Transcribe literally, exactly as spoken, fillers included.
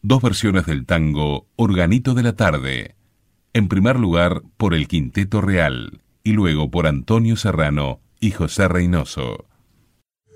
dos versiones del tango Organito de la Tarde. En primer lugar por el Quinteto Real y luego por Antonio Serrano y José Reynoso.